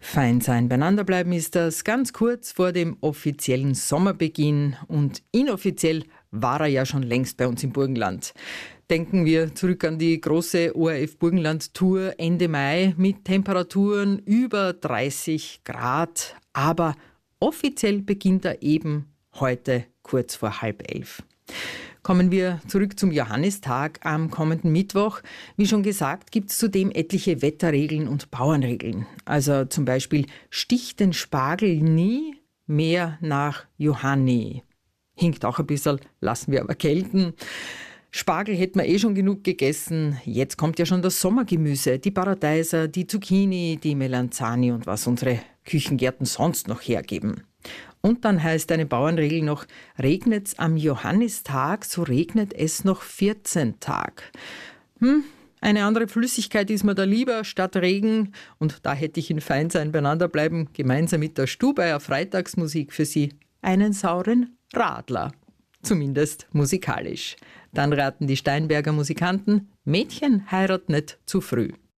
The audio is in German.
Fein sein, beieinander bleiben ist das ganz kurz vor dem offiziellen Sommerbeginn und inoffiziell war er ja schon längst bei uns im Burgenland. Denken wir zurück an die große ORF Burgenland Tour Ende Mai mit Temperaturen über 30 Grad, aber offiziell beginnt er eben heute kurz vor 10:30. Kommen wir zurück zum Johannistag am kommenden Mittwoch. Wie schon gesagt, gibt es zudem etliche Wetterregeln und Bauernregeln. Also zum Beispiel sticht den Spargel nie mehr nach Johanni. Hinkt auch ein bisschen, lassen wir aber gelten. Spargel hätten wir schon genug gegessen. Jetzt kommt ja schon das Sommergemüse, die Paradeiser, die Zucchini, die Melanzani und was unsere Küchengärten sonst noch hergeben. Und dann heißt eine Bauernregel noch, regnet's am Johannistag, so regnet es noch 14 Tag. Eine andere Flüssigkeit ist mir da lieber statt Regen. Und da hätte ich in Feinsein beieinander bleiben, gemeinsam mit der Stubaier Freitagsmusik für Sie einen sauren Radler. Zumindest musikalisch. Dann raten die Steinberger Musikanten, Mädchen heirat nicht zu früh.